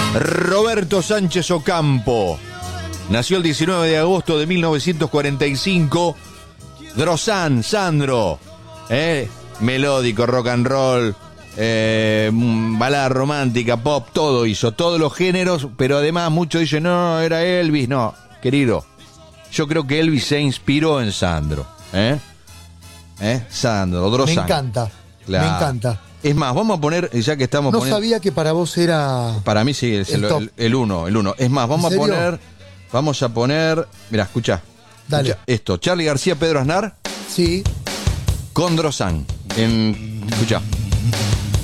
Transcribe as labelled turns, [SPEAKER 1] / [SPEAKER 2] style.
[SPEAKER 1] Roberto Sánchez Ocampo. Nació el 19 de agosto de 1945. Drosán, Sandro. Melódico, rock and roll, balada romántica, pop, todo hizo, todos los géneros, pero además muchos dicen, no, era Elvis. No, querido, yo creo que Elvis se inspiró en Sandro. Sandro, Drosán.
[SPEAKER 2] Me encanta,
[SPEAKER 1] claro.
[SPEAKER 2] Me encanta.
[SPEAKER 1] Es más, vamos a poner, ya que estamos
[SPEAKER 2] No sabía que para vos era...
[SPEAKER 1] Para mí sí, es el uno. Es más, vamos a poner, mira, escucha.
[SPEAKER 2] Dale.
[SPEAKER 1] Esto, Charly García, Pedro Aznar.
[SPEAKER 2] Sí.
[SPEAKER 1] Con Drosán. Escucha.